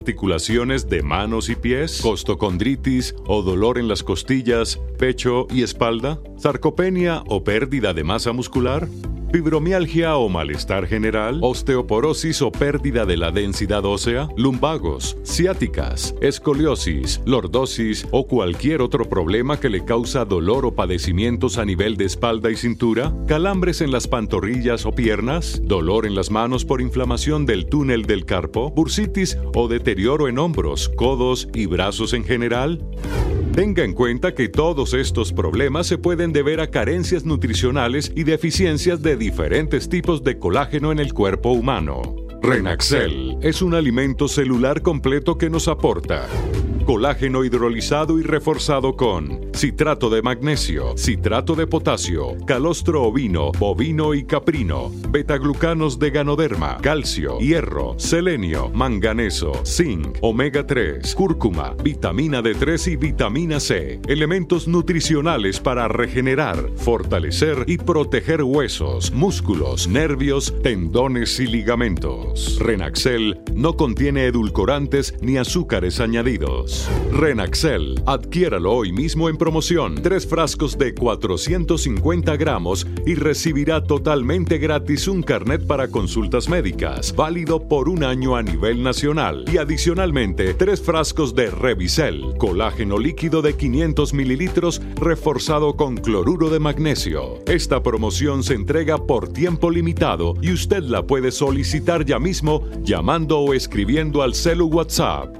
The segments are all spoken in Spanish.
articulaciones de manos y pies, costocondritis o dolor en las costillas, pecho y espalda, sarcopenia o pérdida de masa muscular, fibromialgia o malestar general, osteoporosis o pérdida de la densidad ósea, lumbagos, ciáticas, escoliosis, lordosis o cualquier otro problema que le causa dolor o padecimientos a nivel de espalda y cintura, calambres en las pantorrillas o piernas, dolor en las manos por inflamación del túnel del carpo, bursitis o deterioro en hombros, codos y brazos en general. Tenga en cuenta que todos estos problemas se pueden deber a carencias nutricionales y deficiencias de diferentes tipos de colágeno en el cuerpo humano. Renaxel es un alimento celular completo que nos aporta colágeno hidrolizado y reforzado con citrato de magnesio, citrato de potasio, calostro ovino, bovino y caprino, betaglucanos de ganoderma, calcio, hierro, selenio, manganeso, zinc, omega 3, cúrcuma, vitamina D3 y vitamina C, elementos nutricionales para regenerar, fortalecer y proteger huesos, músculos, nervios, tendones y ligamentos. Renaxel no contiene edulcorantes ni azúcares añadidos. Renaxel, adquiéralo hoy mismo en promoción. 3 frascos de 450 gramos y recibirá totalmente gratis un carnet para consultas médicas, válido por 1 año a nivel nacional. Y adicionalmente, 3 frascos de Revisel, colágeno líquido de 500 mililitros reforzado con cloruro de magnesio. Esta promoción se entrega por tiempo limitado y usted la puede solicitar ya mismo llamando o escribiendo al celu WhatsApp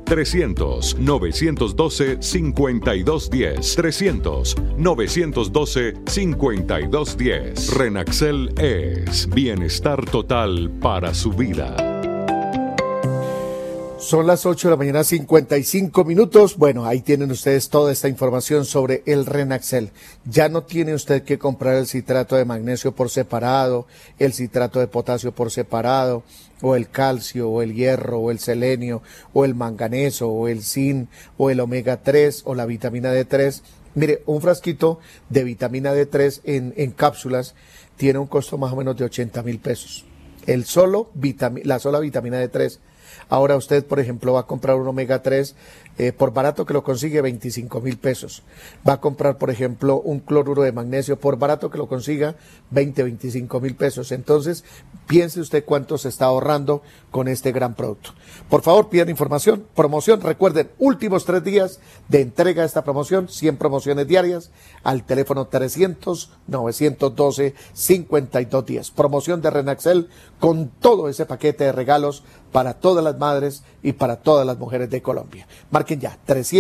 300-912-5210. 300-912-5210. Renaxel es bienestar total para su vida. Son las 8 de la mañana, 55 minutos. Bueno, ahí tienen ustedes toda esta información sobre el Renaxel. Ya no tiene usted que comprar el citrato de magnesio por separado, el citrato de potasio por separado, o el calcio, o el hierro, o el selenio, o el manganeso, o el zinc, o el omega 3, o la vitamina D3. Mire, un frasquito de vitamina D3 en cápsulas tiene un costo más o menos de 80,000 pesos. La sola vitamina D3. Ahora usted, por ejemplo, va a comprar un omega 3, por barato que lo consigue, 25,000 pesos. Va a comprar, por ejemplo, un cloruro de magnesio, por barato que lo consiga, 25,000 pesos. Entonces, piense usted cuánto se está ahorrando con este gran producto. Por favor, pidan información, promoción. Recuerden, últimos 3 días de entrega de esta promoción, 100 promociones diarias, al teléfono 300-912-5210. Promoción de Renaxel con todo ese paquete de regalos para todas las madres y para todas las mujeres de Colombia. Marquen ya,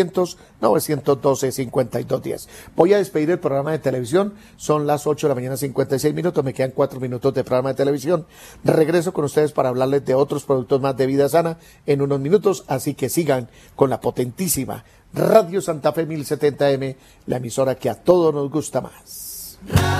300-912-5210. Voy a despedir el programa de televisión. Son las 8 de la mañana, 56 minutos. Me quedan 4 minutos de programa de televisión. Regreso con ustedes para hablarles de otros productos más de vida sana en unos minutos. Así que sigan con la potentísima Radio Santa Fe 1070M, la emisora que a todos nos gusta más.